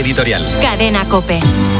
editorial. Cadena COPE.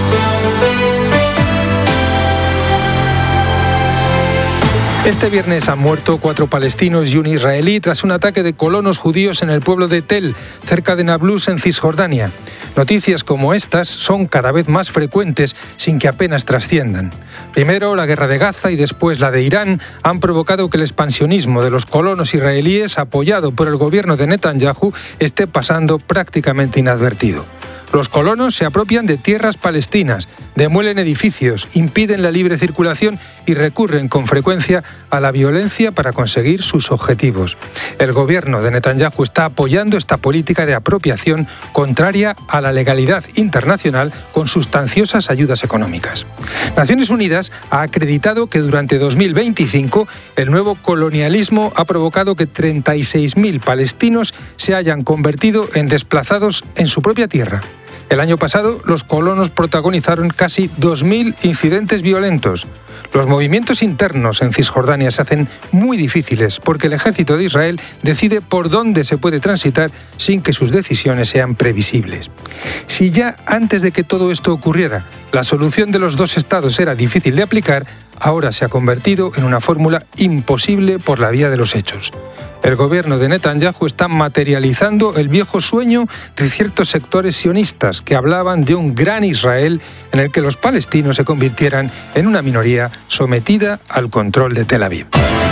Este viernes han muerto 4 palestinos y un israelí tras un ataque de colonos judíos en el pueblo de Tel, cerca de Nablus, en Cisjordania. Noticias como estas son cada vez más frecuentes sin que apenas trasciendan. Primero la guerra de Gaza y después la de Irán han provocado que el expansionismo de los colonos israelíes, apoyado por el gobierno de Netanyahu, esté pasando prácticamente inadvertido. Los colonos se apropian de tierras palestinas, demuelen edificios, impiden la libre circulación y recurren con frecuencia a la violencia para conseguir sus objetivos. El gobierno de Netanyahu está apoyando esta política de apropiación contraria a la legalidad internacional con sustanciosas ayudas económicas. Naciones Unidas ha acreditado que durante 2025 el nuevo colonialismo ha provocado que 36.000 palestinos se hayan convertido en desplazados en su propia tierra. El año pasado, los colonos protagonizaron casi 2.000 incidentes violentos. Los movimientos internos en Cisjordania se hacen muy difíciles porque el ejército de Israel decide por dónde se puede transitar sin que sus decisiones sean previsibles. Si ya antes de que todo esto ocurriera, la solución de los 2 estados era difícil de aplicar, ahora se ha convertido en una fórmula imposible por la vía de los hechos. El gobierno de Netanyahu está materializando el viejo sueño de ciertos sectores sionistas que hablaban de un gran Israel en el que los palestinos se convirtieran en una minoría sometida al control de Tel Aviv.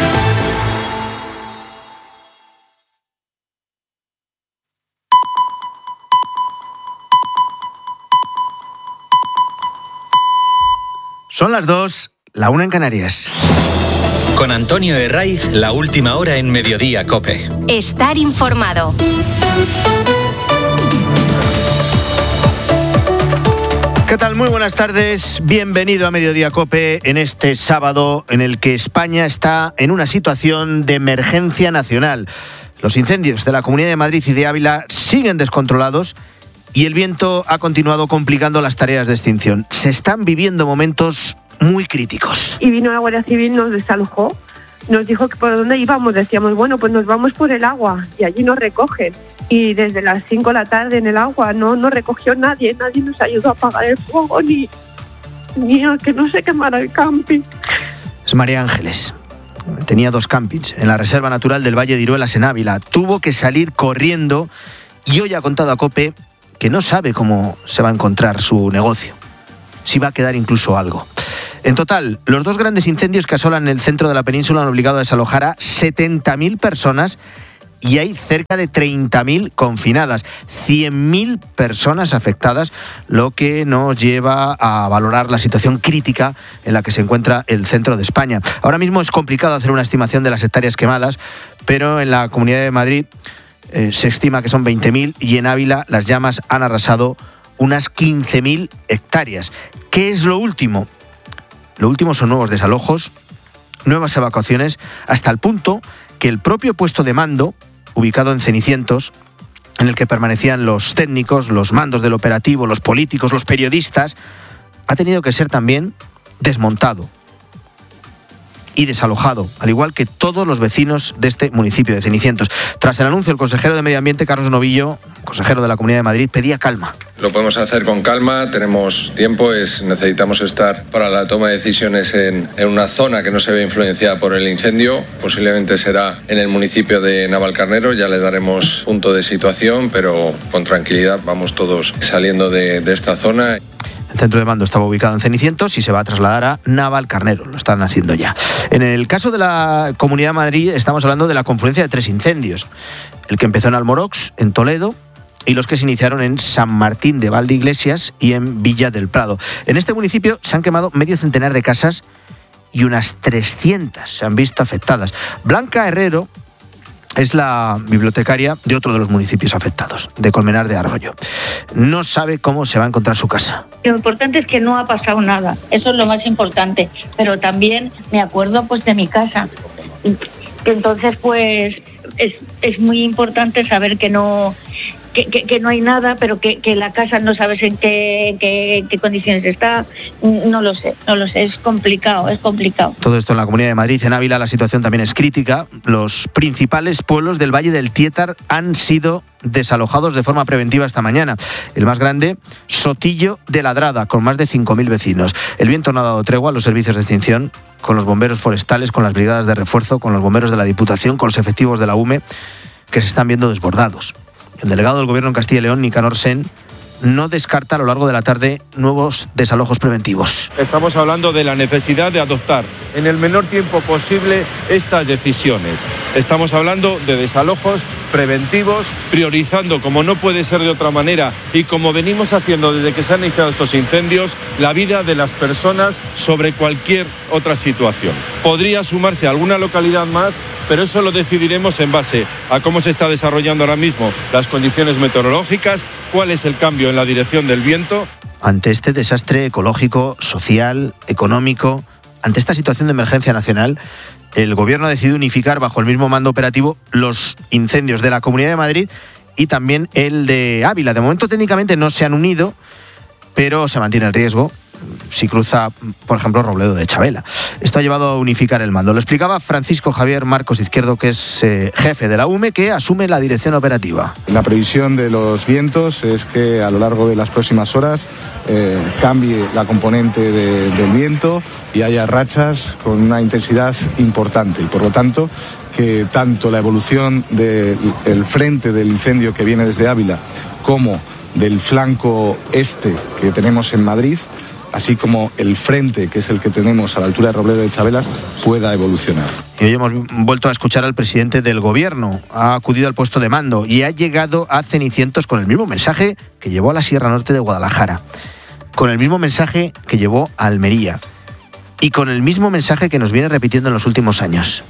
Son las 2, la 1 en Canarias. Con Antonio Herraiz, la última hora en Mediodía COPE. Estar informado. ¿Qué tal? Muy buenas tardes. Bienvenido a Mediodía COPE en este sábado en el que España está en una situación de emergencia nacional. Los incendios de la Comunidad de Madrid y de Ávila siguen descontrolados y el viento ha continuado complicando las tareas de extinción. Se están viviendo momentos muy críticos. Y vino la Guardia Civil, nos desalojó, nos dijo que por dónde íbamos, decíamos, bueno, pues nos vamos por el agua y allí nos recogen. Y desde las 5 de la tarde en el agua no recogió nadie nos ayudó a apagar el fuego ni a que no se quemara el camping. Es María Ángeles. Tenía 2 campings en la Reserva Natural del Valle de Iruelas en Ávila. Tuvo que salir corriendo y hoy ha contado a COPE que no sabe cómo se va a encontrar su negocio, si va a quedar incluso algo. En total, los 2 grandes incendios que asolan el centro de la península han obligado a desalojar a 70.000 personas y hay cerca de 30.000 confinadas, 100.000 personas afectadas, lo que nos lleva a valorar la situación crítica en la que se encuentra el centro de España. Ahora mismo es complicado hacer una estimación de las hectáreas quemadas, pero en la Comunidad de Madrid se estima que son 20.000 y en Ávila las llamas han arrasado unas 15.000 hectáreas. ¿Qué es lo último? Lo último son nuevos desalojos, nuevas evacuaciones, hasta el punto que el propio puesto de mando, ubicado en Cenicientos, en el que permanecían los técnicos, los mandos del operativo, los políticos, los periodistas, ha tenido que ser también desmontado y desalojado, al igual que todos los vecinos de este municipio de Cenicientos. Tras el anuncio, el consejero de Medio Ambiente, Carlos Novillo, consejero de la Comunidad de Madrid, pedía calma. Lo podemos hacer con calma, tenemos tiempo, necesitamos estar para la toma de decisiones en una zona que no se ve influenciada por el incendio. Posiblemente será en el municipio de Navalcarnero, ya le daremos punto de situación, pero con tranquilidad vamos todos saliendo de esta zona. El centro de mando estaba ubicado en Cenicientos y se va a trasladar a Navalcarnero, lo están haciendo ya. En el caso de la Comunidad de Madrid estamos hablando de la confluencia de 3 incendios. El que empezó en Almorox, en Toledo, y los que se iniciaron en San Martín de Valdeiglesias y en Villa del Prado. En este municipio se han quemado medio centenar de casas y unas 300 se han visto afectadas. Blanca Herrero es la bibliotecaria de otro de los municipios afectados, de Colmenar de Arroyo. No sabe cómo se va a encontrar su casa. Lo importante es que no ha pasado nada, eso es lo más importante, pero también me acuerdo pues de mi casa. Entonces pues es muy importante saber que no que no hay nada, pero que la casa no sabes en qué condiciones está. No lo sé, es complicado. Todo esto en la Comunidad de Madrid. En Ávila la situación también es crítica. Los principales pueblos del Valle del Tietar han sido desalojados de forma preventiva esta mañana. El más grande, Sotillo de Ladrada, con más de 5.000 vecinos. El viento no ha dado tregua a los servicios de extinción, con los bomberos forestales, con las brigadas de refuerzo, con los bomberos de la Diputación, con los efectivos de la UME, que se están viendo desbordados. El delegado del Gobierno en Castilla y León, Nicanor Sen, no descarta a lo largo de la tarde nuevos desalojos preventivos. Estamos hablando de la necesidad de adoptar en el menor tiempo posible estas decisiones. Estamos hablando de desalojos preventivos, priorizando, como no puede ser de otra manera, y como venimos haciendo desde que se han iniciado estos incendios, la vida de las personas sobre cualquier otra situación. Podría sumarse a alguna localidad más, pero eso lo decidiremos en base a cómo se está desarrollando ahora mismo las condiciones meteorológicas, cuál es el cambio en la dirección del viento. Ante este desastre ecológico, social, económico, ante esta situación de emergencia nacional, el Gobierno ha decidido unificar bajo el mismo mando operativo los incendios de la Comunidad de Madrid y también el de Ávila. De momento técnicamente no se han unido, pero se mantiene el riesgo si cruza, por ejemplo, Robledo de Chabela. Esto ha llevado a unificar el mando. Lo explicaba Francisco Javier Marcos Izquierdo, que es jefe de la UME, que asume la dirección operativa. La previsión de los vientos es que a lo largo de las próximas horas cambie la componente del viento y haya rachas con una intensidad importante, y por lo tanto que tanto la evolución del frente del incendio que viene desde Ávila como del flanco este que tenemos en Madrid, así como el frente, que es el que tenemos a la altura de Robledo de Chabelas, pueda evolucionar. Y hoy hemos vuelto a escuchar al presidente del Gobierno. Ha acudido al puesto de mando y ha llegado a Cenicientos con el mismo mensaje que llevó a la Sierra Norte de Guadalajara, con el mismo mensaje que llevó a Almería y con el mismo mensaje que nos viene repitiendo en los últimos años.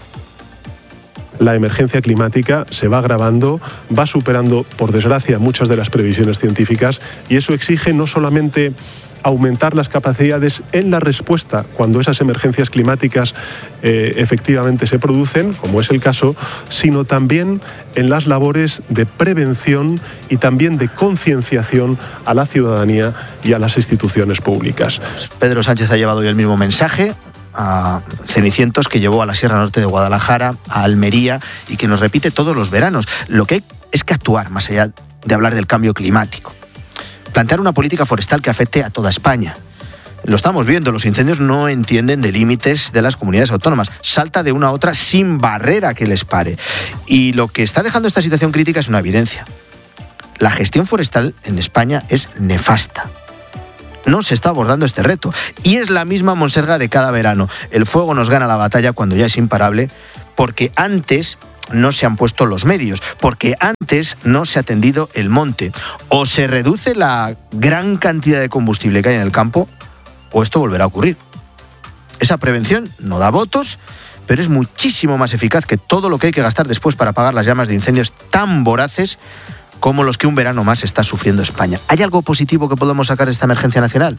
La emergencia climática se va agravando, va superando, por desgracia, muchas de las previsiones científicas, y eso exige no solamente aumentar las capacidades en la respuesta cuando esas emergencias climáticas efectivamente se producen, como es el caso, sino también en las labores de prevención y también de concienciación a la ciudadanía y a las instituciones públicas. Pedro Sánchez ha llevado hoy el mismo mensaje a Cenicientos que llevó a la Sierra Norte de Guadalajara, a Almería, y que nos repite todos los veranos. Lo que hay es que actuar más allá de hablar del cambio climático. Plantear una política forestal que afecte a toda España. Lo estamos viendo, los incendios no entienden de límites de las comunidades autónomas. Salta de una a otra sin barrera que les pare. Y lo que está dejando esta situación crítica es una evidencia. La gestión forestal en España es nefasta. No se está abordando este reto. Y es la misma monserga de cada verano. El fuego nos gana la batalla cuando ya es imparable, porque antes no se han puesto los medios, porque antes no se ha tendido el monte. O se reduce la gran cantidad de combustible que hay en el campo, o esto volverá a ocurrir. Esa prevención no da votos, pero es muchísimo más eficaz que todo lo que hay que gastar después para apagar las llamas de incendios tan voraces como los que un verano más está sufriendo España. ¿Hay algo positivo que podemos sacar de esta emergencia nacional?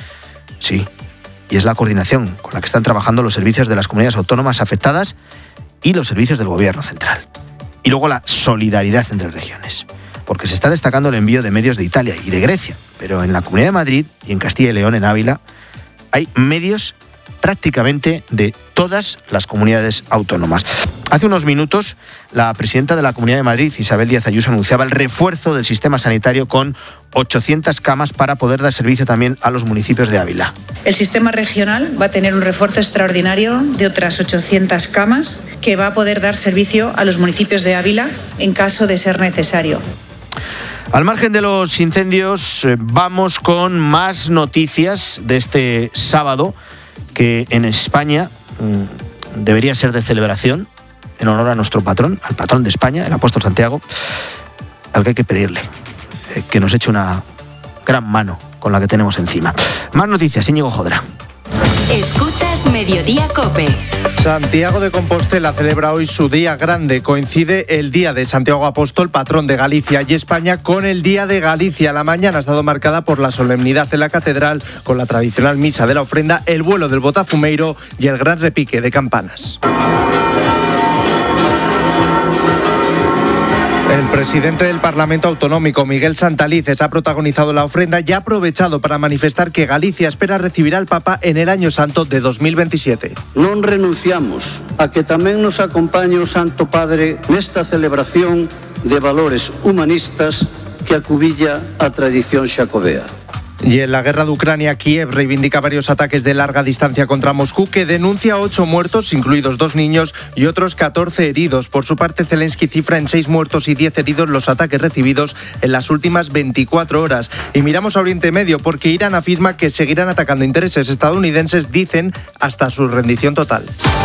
Sí, y es la coordinación con la que están trabajando los servicios de las comunidades autónomas afectadas y los servicios del Gobierno central. Y luego la solidaridad entre regiones, porque se está destacando el envío de medios de Italia y de Grecia, pero en la Comunidad de Madrid y en Castilla y León, en Ávila, hay medios prácticamente de todas las comunidades autónomas. Hace unos minutos, la presidenta de la Comunidad de Madrid, Isabel Díaz Ayuso, anunciaba el refuerzo del sistema sanitario con 800 camas para poder dar servicio también a los municipios de Ávila. El sistema regional va a tener un refuerzo extraordinario de otras 800 camas que va a poder dar servicio a los municipios de Ávila en caso de ser necesario. Al margen de los incendios, vamos con más noticias de este sábado, que en España debería ser de celebración en honor a nuestro patrón, al patrón de España, el apóstol Santiago, al que hay que pedirle que nos eche una gran mano con la que tenemos encima. Más noticias, Íñigo Jodra. Escuchas Mediodía COPE. Santiago de Compostela celebra hoy su día grande. Coincide el día de Santiago Apóstol, patrón de Galicia y España, con el día de Galicia. La mañana ha estado marcada por la solemnidad en la catedral, con la tradicional misa de la ofrenda, el vuelo del botafumeiro y el gran repique de campanas. El presidente del Parlamento Autonómico, Miguel Santalices, ha protagonizado la ofrenda y ha aprovechado para manifestar que Galicia espera recibir al Papa en el Año Santo de 2027. Non renunciamos a que tamén nos acompañe o Santo Padre nesta celebración de valores humanistas que acubilla a tradición xacobea. Y en la guerra de Ucrania, Kiev reivindica varios ataques de larga distancia contra Moscú, que denuncia 8 muertos, incluidos 2 niños, y otros 14 heridos. Por su parte, Zelensky cifra en 6 muertos y 10 heridos los ataques recibidos en las últimas 24 horas. Y miramos a Oriente Medio, porque Irán afirma que seguirán atacando intereses estadounidenses, dicen, hasta su rendición total.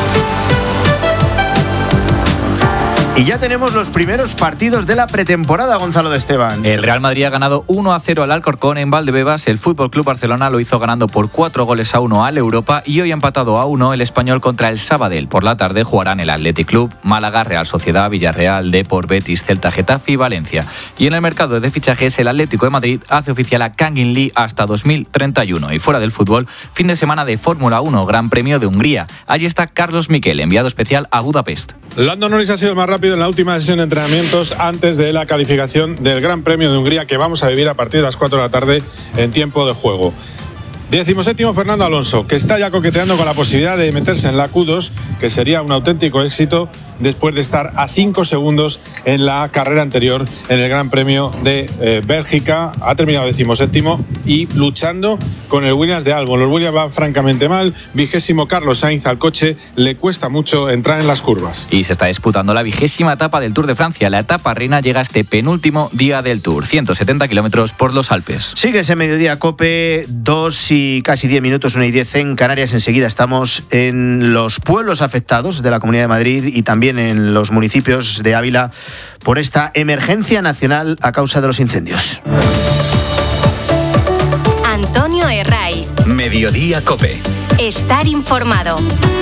Y ya tenemos los primeros partidos de la pretemporada, Gonzalo de Esteban. El Real Madrid ha ganado 1-0 al Alcorcón en Valdebebas. El FC Barcelona lo hizo ganando por 4-1 al Europa. Y hoy ha empatado a 1 el Español contra el Sabadell. Por la tarde jugarán el Athletic Club, Málaga, Real Sociedad, Villarreal, Depor, Betis, Celta, Getafe y Valencia. Y en el mercado de fichajes, el Atlético de Madrid hace oficial a Kangin Lee hasta 2031. Y fuera del fútbol, fin de semana de Fórmula 1, Gran Premio de Hungría. Allí está Carlos Miquel, enviado especial a Budapest. Lando Norris ha sido el más rápido en la última sesión de entrenamientos antes de la calificación del Gran Premio de Hungría, que vamos a vivir a partir de las 4 de la tarde en tiempo de juego. 17º Fernando Alonso, que está ya coqueteando con la posibilidad de meterse en la Q2, que sería un auténtico éxito después de estar a 5 segundos en la carrera anterior en el Gran Premio de Bélgica. Ha terminado 17º y luchando con el Williams de Albon. Los Williams van francamente mal. 20º Carlos Sainz, al coche le cuesta mucho entrar en las curvas. Y se está disputando la 20ª etapa del Tour de Francia. La etapa reina llega a este penúltimo día del Tour, 170 kilómetros por los Alpes. Sigue ese Mediodía Cope, 2 y casi 10 minutos, 1 y 10 en Canarias. Enseguida estamos en los pueblos afectados de la Comunidad de Madrid y también en los municipios de Ávila por esta emergencia nacional a causa de los incendios. Antonio Herraiz. Mediodía Cope. Estar informado.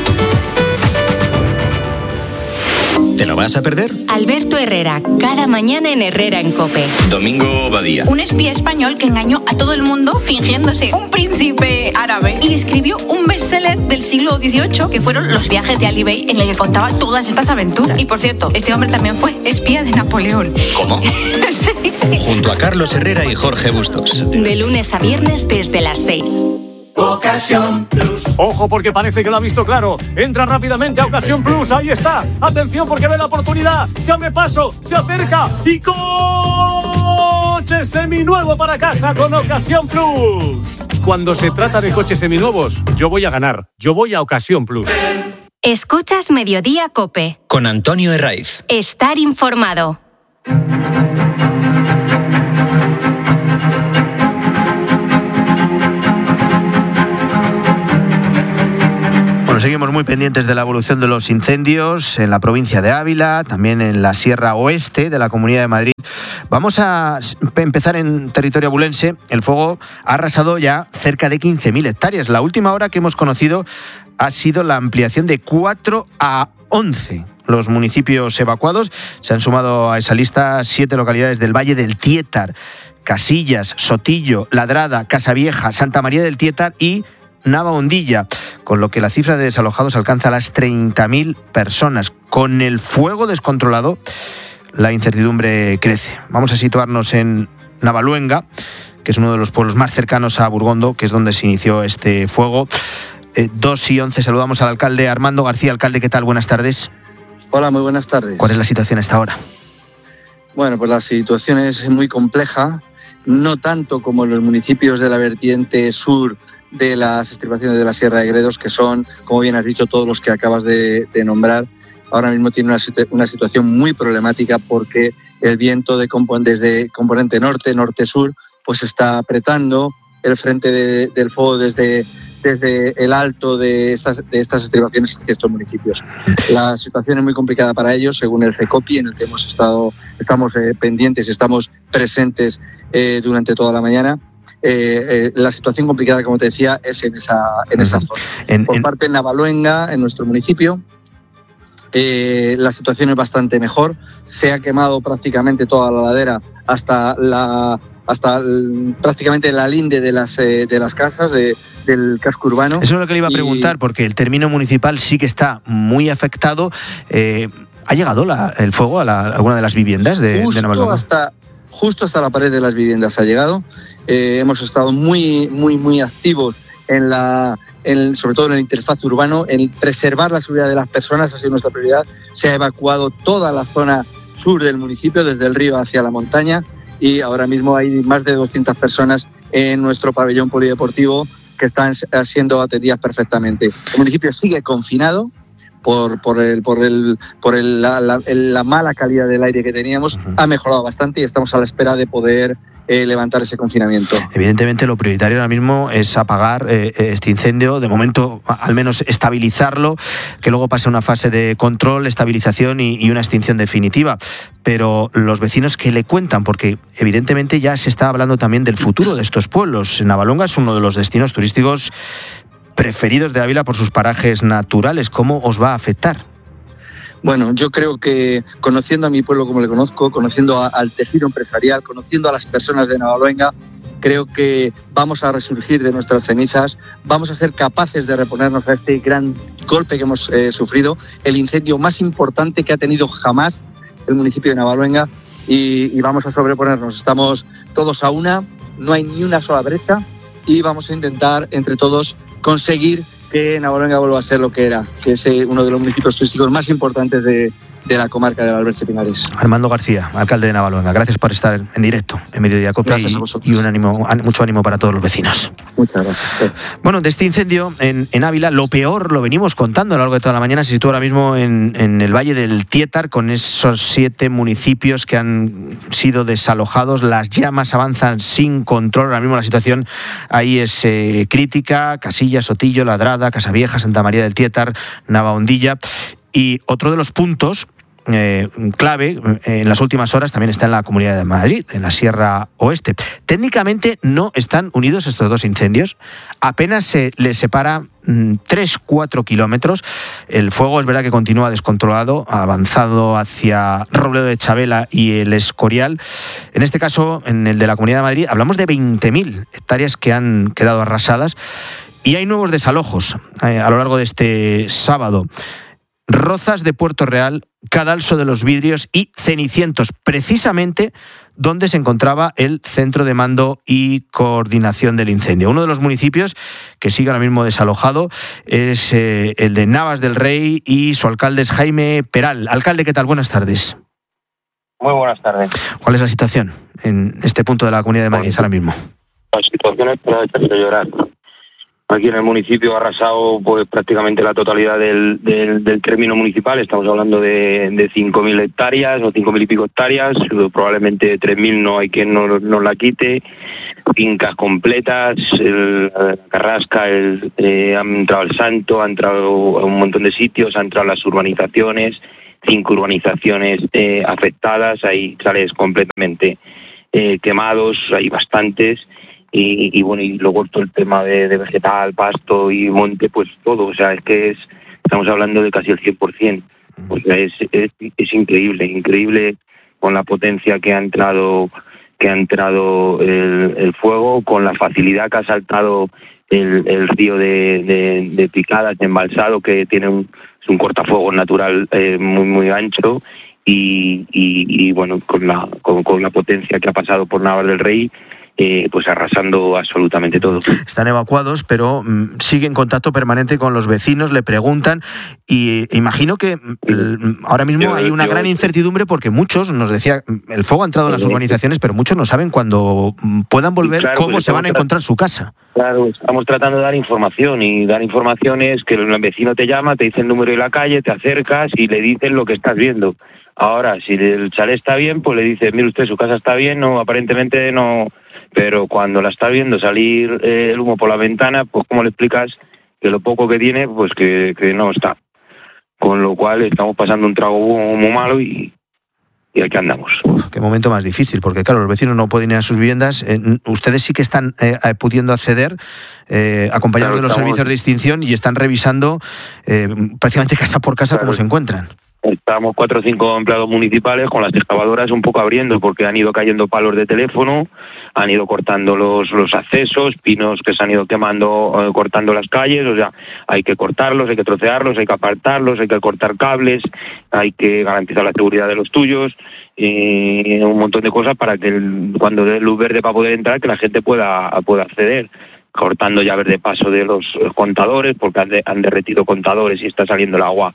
¿Te lo vas a perder? Alberto Herrera, cada mañana en Herrera en Cope. Domingo Badía. Un espía español que engañó a todo el mundo fingiéndose un príncipe árabe y escribió un bestseller del siglo XVIII que fueron Los viajes de Ali Bey, en el que contaba todas estas aventuras. Y por cierto, este hombre también fue espía de Napoleón. ¿Cómo? Sí. Junto a Carlos Herrera y Jorge Bustos. De lunes a viernes desde las 6. Ocasión Plus. Ojo, porque parece que lo ha visto claro. Entra rápidamente a Ocasión Plus. Ahí está. Atención, porque ve la oportunidad. Se abre paso, se acerca y coche seminuevo para casa con Ocasión Plus. Cuando se trata de coches seminuevos, yo voy a ganar. Yo voy a Ocasión Plus. Escuchas Mediodía Cope. Con Antonio Herraiz. Estar informado. Seguimos muy pendientes de la evolución de los incendios en la provincia de Ávila, también en la Sierra Oeste de la Comunidad de Madrid. Vamos a empezar en territorio abulense. El fuego ha arrasado ya cerca de 15.000 hectáreas. La última hora que hemos conocido ha sido la ampliación de 4 a 11. Los municipios evacuados. Se han sumado a esa lista 7 localidades del Valle del Tietar: Casillas, Sotillo, Ladrada, Casavieja, Santa María del Tietar y Navahondilla, con lo que la cifra de desalojados alcanza las 30.000 personas. Con el fuego descontrolado, la incertidumbre crece. Vamos a situarnos en Navaluenga, que es uno de los pueblos más cercanos a Burgondo, que es donde se inició este fuego. 2 y 11, saludamos al alcalde Armando García. Alcalde, ¿qué tal? Buenas tardes. Hola, muy buenas tardes. ¿Cuál es la situación hasta ahora? Bueno, pues la situación es muy compleja, no tanto como en los municipios de la vertiente sur de las estribaciones de la Sierra de Gredos, que son, como bien has dicho, todos los que acabas de nombrar. Ahora mismo tiene una situación muy problemática porque el viento desde componente norte, norte-sur, pues está apretando el frente del fuego desde el alto de estas estribaciones hacia estos municipios. La situación es muy complicada para ellos, según el CECOPI, en el que estamos pendientes y estamos presentes durante toda la mañana. La situación complicada, como te decía, es en esa zona. Por parte de Navaluenga, en nuestro municipio, la situación es bastante mejor. Se ha quemado prácticamente toda la ladera hasta prácticamente la linde de las casas del casco urbano. Eso es lo que le iba a preguntar, porque el término municipal sí que está muy afectado. ¿Ha llegado el fuego a alguna de las viviendas de Navalonga? Justo hasta la pared de las viviendas ha llegado. Hemos estado muy activos sobre todo en el interfaz urbano, en preservar la seguridad de las personas, ha sido nuestra prioridad. Se ha evacuado toda la zona sur del municipio, desde el río hacia la montaña, y ahora mismo hay más de 200 personas en nuestro pabellón polideportivo que están siendo atendidas perfectamente. El municipio sigue confinado por la mala calidad del aire que teníamos. Ha mejorado bastante y estamos a la espera de poder levantar ese confinamiento. Evidentemente lo prioritario ahora mismo es apagar este incendio, de momento al menos estabilizarlo, que luego pase una fase de control, estabilización y una extinción definitiva. Pero los vecinos, ¿qué le cuentan? Porque evidentemente ya se está hablando también del futuro de estos pueblos. Navalonga es uno de los destinos turísticos preferidos de Ávila por sus parajes naturales. ¿Cómo os va a afectar? Bueno, yo creo que conociendo a mi pueblo como le conozco, conociendo al tejido empresarial, conociendo a las personas de Navalonga, creo que vamos a resurgir de nuestras cenizas, vamos a ser capaces de reponernos a este gran golpe que hemos sufrido, el incendio más importante que ha tenido jamás el municipio de Navalonga, y vamos a sobreponernos. Estamos todos a una, no hay ni una sola brecha, y vamos a intentar entre todos conseguir que Navalonga vuelva a ser lo que era, que es uno de los municipios turísticos más importantes de la comarca del Alberche Pinares. Armando García, alcalde de Navalonga, gracias por estar en directo en Mediodía Cope y mucho ánimo para todos los vecinos. Muchas gracias. Bueno, de este incendio en Ávila, lo peor lo venimos contando a lo largo de toda la mañana. Se sitúa ahora mismo en el Valle del Tietar, con esos 7 municipios que han sido desalojados. Las llamas avanzan sin control. Ahora mismo la situación ahí es crítica. Casillas, Sotillo, Ladrada, Casavieja, Santa María del Tietar, Navahondilla. Y otro de los puntos clave en las últimas horas también está en la Comunidad de Madrid, en la Sierra Oeste. Técnicamente no están unidos estos dos incendios, apenas se les separa 3-4 kilómetros. El fuego es verdad que continúa descontrolado, avanzado hacia Robledo de Chavela y el Escorial. En este caso, en el de la Comunidad de Madrid, hablamos de 20.000 hectáreas que han quedado arrasadas, y hay nuevos desalojos a lo largo de este sábado. Rozas de Puerto Real, Cadalso de los Vidrios y Cenicientos, precisamente donde se encontraba el centro de mando y coordinación del incendio. Uno de los municipios que sigue ahora mismo desalojado es el de Navas del Rey, y su alcalde es Jaime Peral. Alcalde, ¿qué tal? Buenas tardes. Muy buenas tardes. ¿Cuál es la situación en este punto de la Comunidad de Madrid ahora mismo? La situación es para echarse a llorar. Aquí en el municipio ha arrasado pues prácticamente la totalidad del término municipal. Estamos hablando de 5.000 hectáreas o 5.000 y pico hectáreas. Probablemente 3.000 no hay quien nos la quite. Fincas completas, la Carrasca, han entrado el Santo, ha entrado a un montón de sitios, han entrado las urbanizaciones, 5 urbanizaciones afectadas. Hay chales completamente quemados, hay bastantes. Y bueno, y luego todo el tema de vegetal, pasto y monte, pues todo, o sea, es que estamos hablando de casi el 100%. O sea, es increíble con la potencia que ha entrado el fuego, con la facilidad que ha saltado el río de Picadas, de embalsado, que tiene es un cortafuegos natural muy ancho, y bueno, con la potencia que ha pasado por Navas del Rey, pues arrasando absolutamente todo. Están evacuados, pero siguen en contacto permanente con los vecinos, le preguntan, y imagino que ahora mismo hay una gran incertidumbre, porque muchos, nos decía, el fuego ha entrado en las urbanizaciones, pero muchos no saben cuándo puedan volver, claro, cómo se van a encontrar su casa. Claro, estamos tratando de dar información, y dar información es que el vecino te llama, te dice el número de la calle, te acercas y le dicen lo que estás viendo. Ahora, si el chalet está bien, pues le dices, mire usted, su casa está bien, no, aparentemente no, pero cuando la está viendo salir el humo por la ventana, pues ¿cómo le explicas que lo poco que tiene, pues que no está? Con lo cual estamos pasando un trago muy malo y aquí andamos. Qué momento más difícil, porque claro, los vecinos no pueden ir a sus viviendas. Ustedes sí que están pudiendo acceder, acompañados de los servicios de extinción, y están revisando prácticamente casa por casa cómo se encuentran. Estamos 4 o 5 empleados municipales con las excavadoras un poco abriendo, porque han ido cayendo palos de teléfono, han ido cortando los accesos, pinos que se han ido quemando, cortando las calles. O sea, hay que cortarlos, hay que trocearlos, hay que apartarlos, hay que cortar cables, hay que garantizar la seguridad de los tuyos, un montón de cosas para que cuando dé luz verde para poder entrar, que la gente pueda acceder. Cortando llaves de paso de los contadores, porque han derretido contadores y está saliendo el agua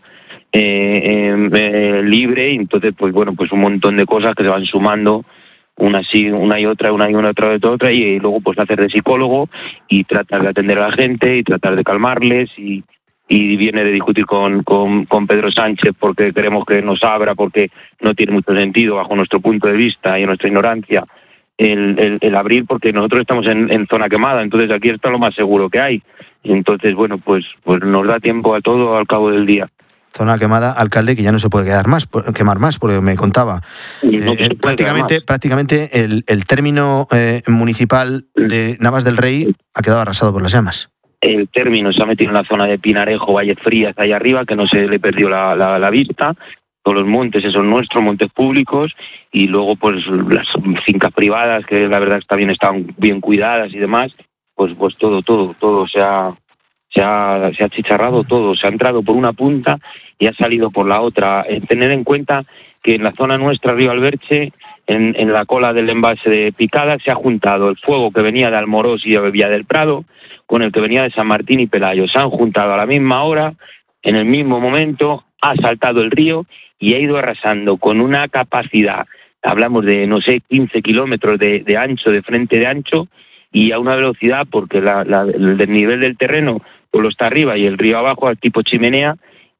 libre. Y entonces, pues bueno, pues un montón de cosas que se van sumando, una y otra, y luego pues hacer de psicólogo y tratar de atender a la gente y tratar de calmarles, y viene de discutir con Pedro Sánchez porque queremos que nos abra, porque no tiene mucho sentido bajo nuestro punto de vista y nuestra ignorancia el abrir, porque nosotros estamos en zona quemada, entonces aquí está lo más seguro que hay. Y entonces, bueno, pues nos da tiempo a todo al cabo del día. Zona quemada, alcalde, que ya no se puede quemar más, porque me contaba. Prácticamente el término municipal de Navas del Rey ha quedado arrasado por las llamas. El término se ha metido en la zona de Pinarejo, Valles Frías, allá arriba, que no se le perdió la vista. Todos los montes, esos nuestros, montes públicos, y luego pues las fincas privadas, que la verdad están bien cuidadas y demás, pues todo se ha achicharrado todo, se ha entrado por una punta y ha salido por la otra. Tener en cuenta que en la zona nuestra, Río Alberche, en la cola del embalse de Picada, se ha juntado el fuego que venía de Almorós y de Villa del Prado con el que venía de San Martín y Pelayo. Se han juntado a la misma hora, en el mismo momento, ha saltado el río y ha ido arrasando con una capacidad, hablamos de, 15 kilómetros de ancho, de frente de ancho, y a una velocidad, porque el desnivel del terreno lo está arriba y el río abajo al tipo chimenea,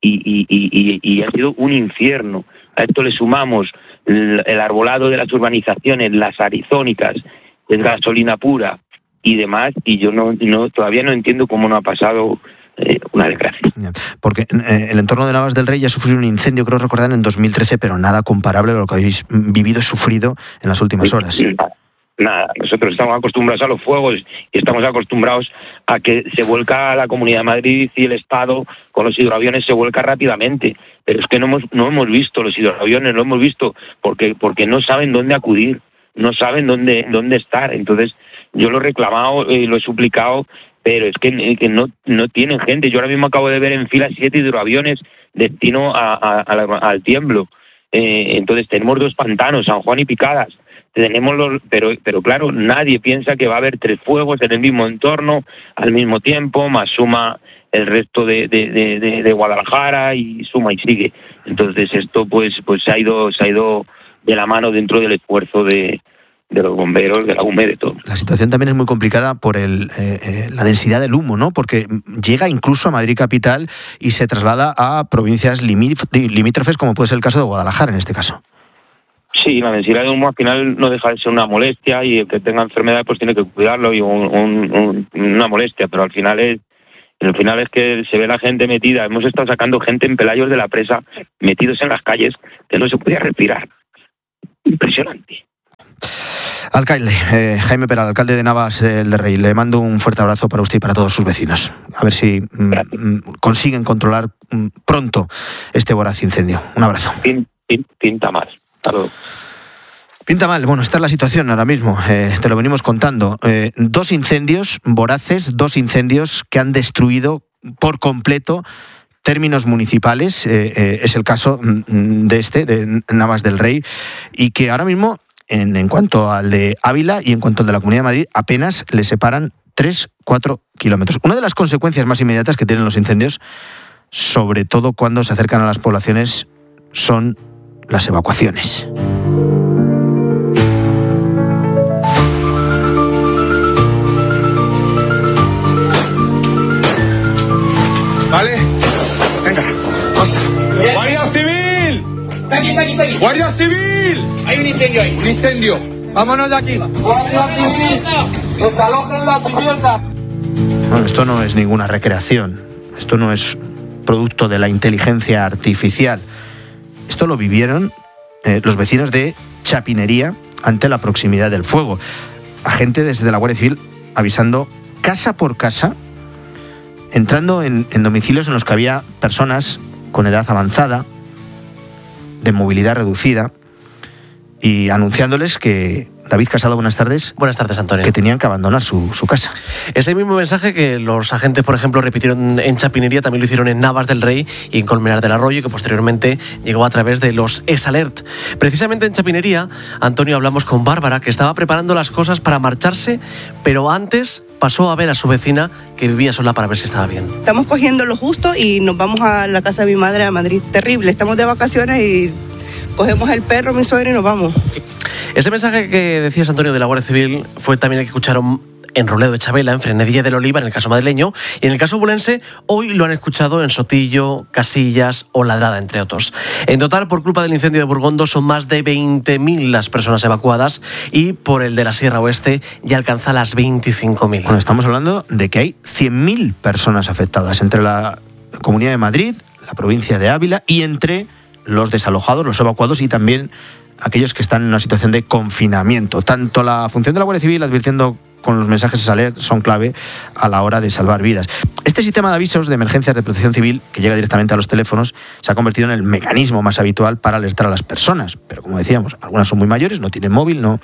y ha sido un infierno. A esto le sumamos el arbolado de las urbanizaciones, las arizónicas, es gasolina pura y demás, y yo todavía no entiendo cómo no ha pasado una desgracia. Porque el entorno de Navas del Rey ya sufrió un incendio, creo recordar, en 2013, pero nada comparable a lo que habéis vivido y sufrido en las últimas horas. Nada, nosotros estamos acostumbrados a los fuegos y estamos acostumbrados a que se vuelca la Comunidad de Madrid y el Estado con los hidroaviones, se vuelca rápidamente, pero es que no hemos visto los hidroaviones, no hemos visto porque no saben dónde acudir, no saben dónde estar. Entonces yo lo he reclamado y lo he suplicado, pero es que no tienen gente. Yo ahora mismo acabo de ver en fila 7 hidroaviones destino al Tiemblo. Entonces tenemos 2 pantanos, San Juan y Picadas. Pero claro, nadie piensa que va a haber 3 fuegos en el mismo entorno al mismo tiempo, más suma el resto de Guadalajara y suma y sigue. Entonces esto pues se ha ido de la mano dentro del esfuerzo de los bomberos, de la UME, de todo. La situación también es muy complicada por la densidad del humo, ¿no? Porque llega incluso a Madrid capital y se traslada a provincias limítrofes, como puede ser el caso de Guadalajara en este caso. Sí, la densidad de humo al final no deja de ser una molestia, y el que tenga enfermedad pues tiene que cuidarlo, y una molestia, pero al final es que se ve la gente metida. Hemos estado sacando gente en Pelayos de la Presa, metidos en las calles, que no se podía respirar. Impresionante. Alcalde, Jaime Peral, alcalde de Navas del Rey, le mando un fuerte abrazo para usted y para todos sus vecinos. A ver si consiguen controlar pronto este voraz incendio. Un abrazo. Pinta mal. Claro. Pinta mal. Bueno, esta es la situación ahora mismo. Te lo venimos contando. 2 incendios voraces, 2 incendios que han destruido por completo términos municipales. Es el caso de Navas del Rey, y que ahora mismo, en cuanto al de Ávila y en cuanto al de la Comunidad de Madrid, apenas le separan 3-4 kilómetros. Una de las consecuencias más inmediatas que tienen los incendios, sobre todo cuando se acercan a las poblaciones, son las evacuaciones. ¿Vale? Venga, cosa. ¡Guardia Civil! Está aquí. ¡Guardia Civil! Hay un incendio ahí. ¡Un incendio! Vámonos de aquí. ¡Guardia Civil! ¡Desalojen la vivienda! Bueno, esto no es ninguna recreación. Esto no es producto de la inteligencia artificial. Esto lo vivieron los vecinos de Chapinería ante la proximidad del fuego. Agente desde la Guardia Civil avisando casa por casa, entrando en domicilios en los que había personas con edad avanzada, de movilidad reducida y anunciándoles que, David Casado, buenas tardes. Buenas tardes, Antonio. Que tenían que abandonar su casa. Ese mismo mensaje que los agentes, por ejemplo, repitieron en Chapinería, también lo hicieron en Navas del Rey y en Colmenar del Arroyo, que posteriormente llegó a través de los EsAlert. Precisamente en Chapinería, Antonio, hablamos con Bárbara, que estaba preparando las cosas para marcharse, pero antes pasó a ver a su vecina que vivía sola para ver si estaba bien. Estamos cogiendo lo justo y nos vamos a la casa de mi madre a Madrid. Terrible, estamos de vacaciones y cogemos el perro, mi suegra y nos vamos. Ese mensaje que decías, Antonio, de la Guardia Civil fue también el que escucharon en Roledo de Chabela, en Frenadilla del Oliva, en el caso madrileño, y en el caso bulense, hoy lo han escuchado en Sotillo, Casillas o Ladrada, entre otros. En total, por culpa del incendio de Burgondo, son más de 20.000 las personas evacuadas, y por el de la Sierra Oeste ya alcanza las 25.000. Bueno, estamos hablando de que hay 100.000 personas afectadas entre la Comunidad de Madrid, la provincia de Ávila y entre los desalojados, los evacuados y también aquellos que están en una situación de confinamiento. Tanto la función de la Guardia Civil advirtiendo con los mensajes EsAlert son clave a la hora de salvar vidas. Este sistema de avisos de emergencias de protección civil, que llega directamente a los teléfonos, se ha convertido en el mecanismo más habitual para alertar a las personas. Pero como decíamos, algunas son muy mayores, no tienen móvil, no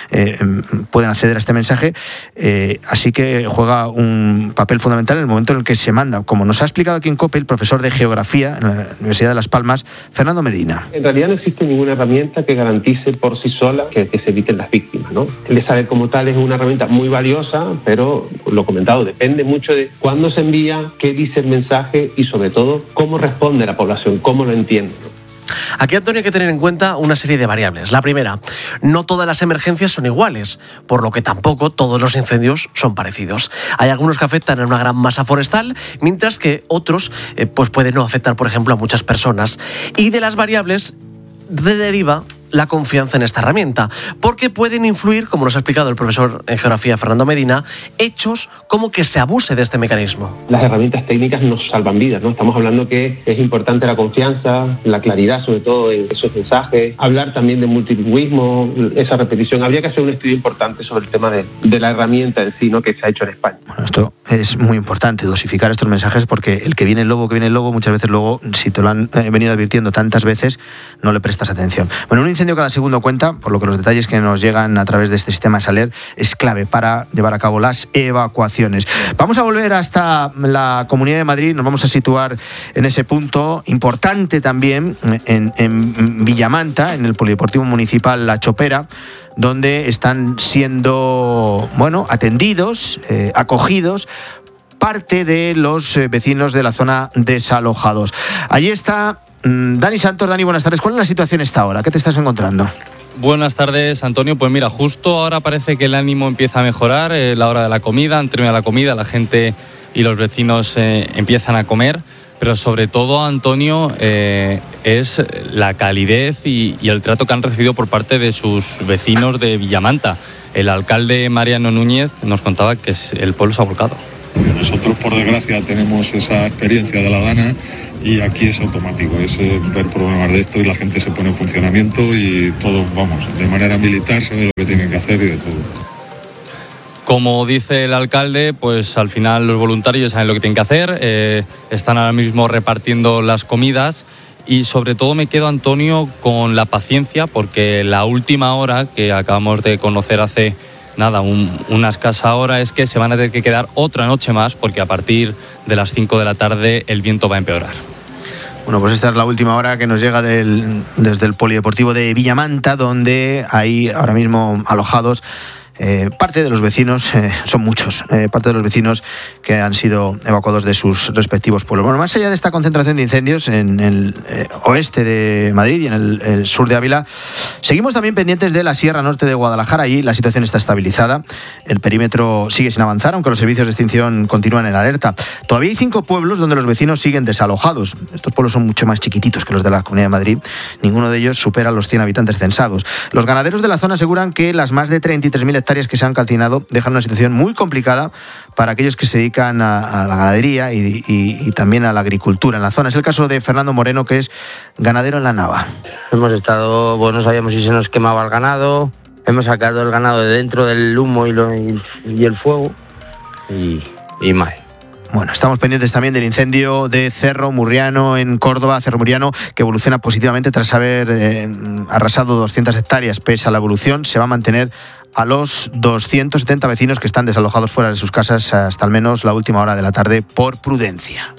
pueden acceder a este mensaje, así que juega un papel fundamental en el momento en el que se manda. Como nos ha explicado aquí en COPE el profesor de Geografía en la Universidad de Las Palmas, Fernando Medina. En realidad no existe ninguna herramienta que garantice por sí sola que se eviten las víctimas, ¿no? El EsAlert como tal es una herramienta muy valiosa, pero lo comentado, depende mucho de cuándo se envía, qué dice el mensaje y sobre todo cómo responde la población, cómo lo entiende, ¿no? Aquí, Antonio, hay que tener en cuenta una serie de variables. La primera, no todas las emergencias son iguales, por lo que tampoco todos los incendios son parecidos. Hay algunos que afectan a una gran masa forestal, mientras que otros pues pueden no afectar, por ejemplo, a muchas personas. Y de las variables deriva la confianza en esta herramienta, porque pueden influir, como nos ha explicado el profesor en Geografía Fernando Medina, hechos como que se abuse de este mecanismo. Las herramientas técnicas nos salvan vidas, ¿no? Estamos hablando que es importante la confianza, la claridad, sobre todo en esos mensajes, hablar también de multilingüismo, esa repetición. Habría que hacer un estudio importante sobre el tema de la herramienta en sí, ¿no?, que se ha hecho en España. Bueno, esto es muy importante, dosificar estos mensajes, porque el que viene el lobo, muchas veces luego, si te lo han venido advirtiendo tantas veces, no le prestas atención. Bueno, un incendio cada segundo cuenta, por lo que los detalles que nos llegan a través de este sistema EsAlert es clave para llevar a cabo las evacuaciones. Vamos a volver hasta la Comunidad de Madrid, nos vamos a situar en ese punto importante también, en Villamanta, en el Polideportivo Municipal La Chopera, donde están siendo, atendidos, acogidos parte de los vecinos de la zona desalojados. Allí está Dani Santos. Dani, buenas tardes. ¿Cuál es la situación esta hora? ¿Qué te estás encontrando? Buenas tardes, Antonio. Pues mira, justo ahora parece que el ánimo empieza a mejorar, la hora de la comida, han terminado la comida, la gente y los vecinos empiezan a comer, pero sobre todo, Antonio, es la calidez y el trato que han recibido por parte de sus vecinos de Villamanta. El alcalde Mariano Núñez nos contaba que el pueblo se ha volcado. Nosotros, por desgracia, tenemos esa experiencia de la Dana y aquí es automático, es ver problemas de esto y la gente se pone en funcionamiento y todo, de manera militar sabe lo que tienen que hacer y de todo. Como dice el alcalde, pues al final los voluntarios saben lo que tienen que hacer, están ahora mismo repartiendo las comidas y sobre todo me quedo, Antonio, con la paciencia, porque la última hora que acabamos de conocer hace una escasa hora es que se van a tener que quedar otra noche más porque a partir de las 5 de la tarde el viento va a empeorar. Bueno, pues esta es la última hora que nos llega desde el Polideportivo de Villamanta, donde hay ahora mismo alojados parte de los vecinos, son muchos, parte de los vecinos que han sido evacuados de sus respectivos pueblos. Bueno, más allá de esta concentración de incendios en el oeste de Madrid y en el sur de Ávila, seguimos también pendientes de la Sierra Norte de Guadalajara. Allí la situación está estabilizada, el perímetro sigue sin avanzar, aunque los servicios de extinción continúan en alerta. Todavía hay 5 pueblos donde los vecinos siguen desalojados. Estos pueblos son mucho más chiquititos que los de la Comunidad de Madrid. Ninguno de ellos supera los 100 habitantes censados. Los ganaderos de la zona aseguran que las más de 33.000 hectáreas que se han calcinado dejan una situación muy complicada para aquellos que se dedican a la ganadería y también a la agricultura en la zona. Es el caso de Fernando Moreno, que es ganadero en la Nava. Hemos estado, no sabíamos si se nos quemaba el ganado, hemos sacado el ganado de dentro del humo y el fuego y mal. Bueno, estamos pendientes también del incendio de Cerro Murriano en Córdoba, Cerro Murriano, que evoluciona positivamente tras haber arrasado 200 hectáreas. Pese a la evolución, se va a mantener a los 270 vecinos que están desalojados fuera de sus casas hasta al menos la última hora de la tarde por prudencia.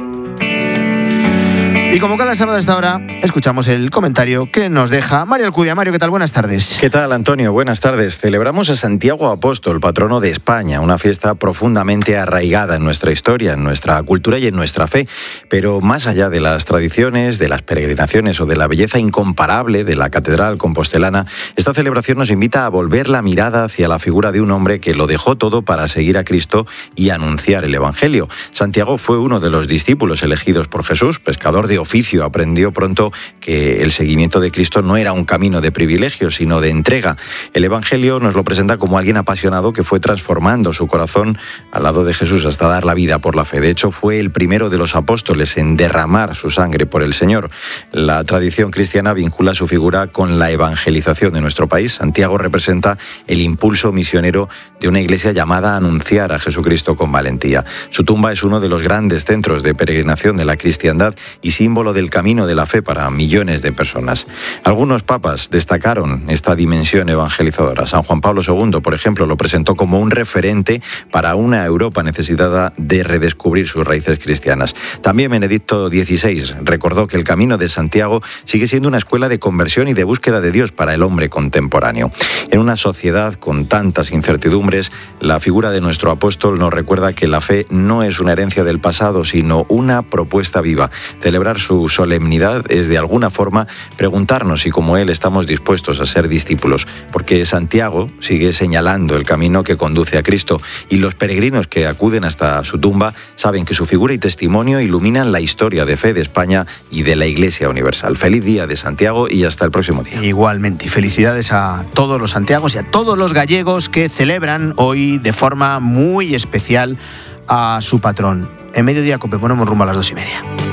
Y como cada sábado a esta hora, escuchamos el comentario que nos deja Mario Alcudia. Mario, ¿qué tal? Buenas tardes. ¿Qué tal, Antonio? Buenas tardes. Celebramos a Santiago Apóstol, patrono de España, una fiesta profundamente arraigada en nuestra historia, en nuestra cultura y en nuestra fe. Pero más allá de las tradiciones, de las peregrinaciones o de la belleza incomparable de la catedral compostelana, esta celebración nos invita a volver la mirada hacia la figura de un hombre que lo dejó todo para seguir a Cristo y anunciar el Evangelio. Santiago fue uno de los discípulos elegidos por Jesús, pescador de oficio, aprendió pronto que el seguimiento de Cristo no era un camino de privilegio, sino de entrega. El Evangelio nos lo presenta como alguien apasionado que fue transformando su corazón al lado de Jesús hasta dar la vida por la fe. De hecho, fue el primero de los apóstoles en derramar su sangre por el Señor. La tradición cristiana vincula su figura con la evangelización de nuestro país. Santiago representa el impulso misionero de una iglesia llamada a anunciar a Jesucristo con valentía. Su tumba es uno de los grandes centros de peregrinación de la cristiandad y símbolo del camino de la fe para millones de personas. Algunos papas destacaron esta dimensión evangelizadora. San Juan Pablo II, por ejemplo, lo presentó como un referente para una Europa necesitada de redescubrir sus raíces cristianas. También Benedicto XVI recordó que el camino de Santiago sigue siendo una escuela de conversión y de búsqueda de Dios para el hombre contemporáneo. En una sociedad con tantas incertidumbres, la figura de nuestro apóstol nos recuerda que la fe no es una herencia del pasado, sino una propuesta viva. Celebrar su solemnidad es de alguna forma preguntarnos si como él estamos dispuestos a ser discípulos, porque Santiago sigue señalando el camino que conduce a Cristo y los peregrinos que acuden hasta su tumba saben que su figura y testimonio iluminan la historia de fe de España y de la Iglesia Universal. Feliz día de Santiago y hasta el próximo día. Igualmente, y felicidades a todos los santiagos y a todos los gallegos que celebran hoy de forma muy especial a su patrón. En Mediodía Cope ponemos rumbo a las 2:30.